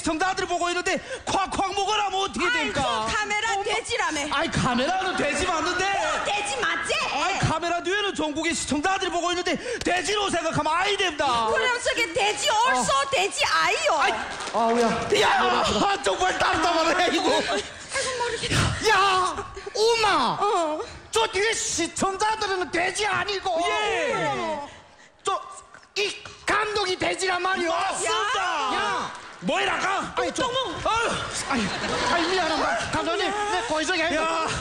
시청자들이 보고 있는데 콱콱 먹으라면 어떻게 될까? 아이고 카메라 돼지라며. 아이 카메라는 돼지 맞는데. 돼지 맞지? 아이 카메라 뒤에는 전국의 시청자들이 보고 있는데 돼지로 생각하면 아이 됩니다. 그럼 저게 돼지 얼쏘 돼지 아이요. 아우야. 야 정말 답답하네 이거. 아이고 모르겠다. 야 엄마. 저 뒤에 시청자들은 돼지 아니고. 예. 이 감독이 돼지란 말이야. 맞습니다. 야 뭐이라까? 아이 미안합니다. 감독님 내 고의성이 아니고.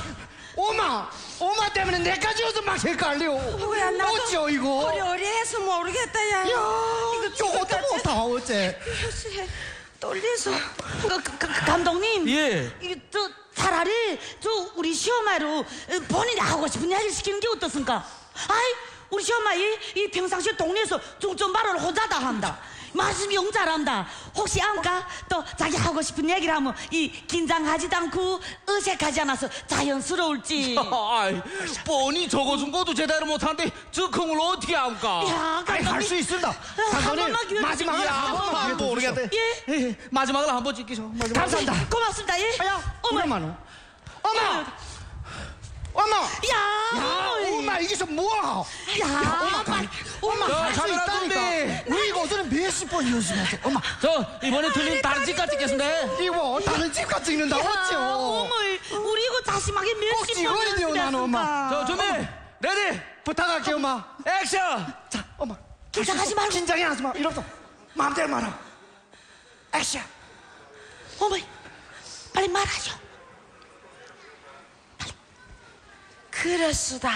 엄마 때문에 내까지 와서 막 헷갈려. 뭐야 나도 어쩌 이거? 어리어리해서 모르겠다 야. 이거 저것도 못하 어째? 떨려서. 감독님, 예. 저 차라리 우리 시어머니로 본인이 하고 싶은 이야기를 시키는 게 어떻습니까? 아이, 우리 시어머니 이 평상시에 동네에서 중점 발언을 혼자 다 한다. 말씀 영 잘한다. 혹시 안까 또 자기 하고 싶은 얘기를 하면 이 긴장하지도 않고 어색하지 않아서 자연스러울지. 아이 뻔히 적어준 것도 제대로 못하는데 즉흥을 어떻게 할까? 야, 아이 할 수 있습니다. 감독님 마지막으로 한번 모르겠다. 예. 마지막으로 한번 찍기죠. 감사합니다. 고맙습니다. 예. 어머. 엄마 이게서 뭐야? 엄마 할 수 있다니까. 우리 이거 오늘은 몇십 번 연습했어. 엄마, 저 이번에 틀린 다른 집까지 찍겠습니다. 이거 다른 집같 찍는다 어쩌? 어머, 우리 이거 자심하게 꼭 몇십 찍어야 번 돼요, 나는, 엄마. 연습했습니까? 저 준비 레디 부탁할게 엄마. 액션. 자, 엄마. 긴장하지 말고. 긴장하지 마. 이러서 마음대로 말아. 액션. 어머, 빨리 말하죠. 그렇수다.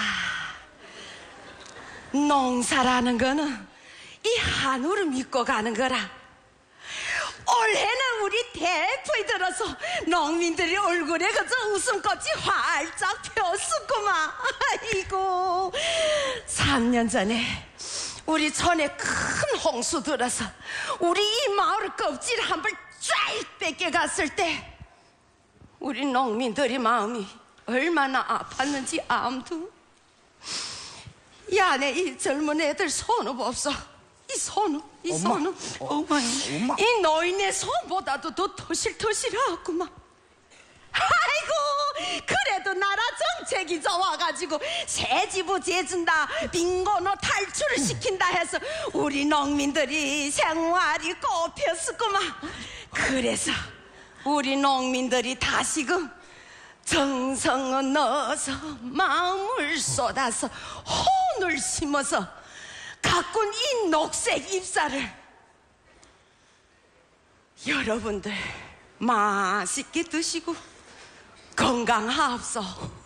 농사라는 거는 이 한우를 믿고 가는 거라. 올해는 우리 대포에 들어서 농민들이 얼굴에 그저 웃음꽃이 활짝 폈었구만. 아이고 3년 전에 우리 촌에 큰 홍수 들어서 우리 이 마을 껍질 한 벌 쫙 뺏겨갔을 때 우리 농민들의 마음이 얼마나 아팠는지 암두. 이 안에 이 젊은 애들 손업 없어. 이 손업. 엄마. 이 노인의 손보다도 더 터실터실하구만. 아이고 그래도 나라 정책이 좋아가지고 새지부 재준다, 빙고노 탈출을 시킨다 해서 우리 농민들이 생활이 꼽혔었구만. 그래서 우리 농민들이 다시금 정성을 넣어서 마음을 쏟아서 혼을 심어서 가꾼 이 녹색 잎사를 여러분들 맛있게 드시고 건강하옵소.